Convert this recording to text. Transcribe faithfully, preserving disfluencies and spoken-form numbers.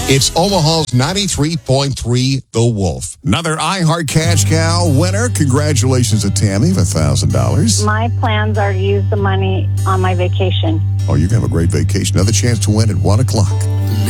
It's Omaha's ninety-three point three The Wolf. Another iHeart Cash Cow winner. Congratulations to Tammy for one thousand dollars. My plans are to use the money on my vacation. Oh, you're going to have a great vacation. Another chance to win at one o'clock.